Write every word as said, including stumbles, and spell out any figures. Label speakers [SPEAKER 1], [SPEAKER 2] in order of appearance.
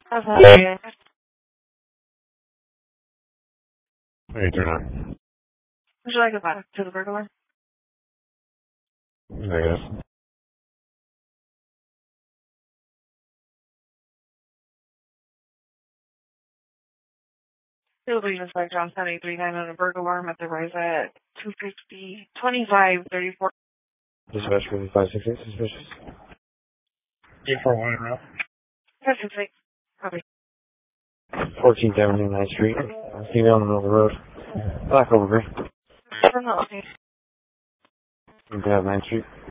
[SPEAKER 1] How's that?
[SPEAKER 2] Hey, turn on.
[SPEAKER 1] Would you like to back to the burglar?
[SPEAKER 2] I guess.
[SPEAKER 1] It'll be just like John seventy three nine on a burglar alarm at the rise at two fifty twenty five thirty four.
[SPEAKER 2] Dispatch for the five six eight suspicious. eight four one route.
[SPEAKER 1] That's six eight. Copy.
[SPEAKER 2] fourteenth Avenue, ninth Street. Female on the middle of the road. Black over gray.
[SPEAKER 1] From the
[SPEAKER 2] You can have ninth Street.